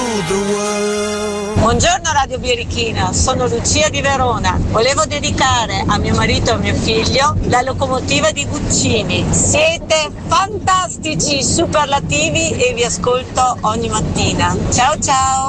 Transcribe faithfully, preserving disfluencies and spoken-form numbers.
Buongiorno Radio Birichina, sono Lucia di Verona. Volevo dedicare a mio marito e a mio figlio la locomotiva di Guccini. Siete fantastici, superlativi e vi ascolto ogni mattina. Ciao ciao!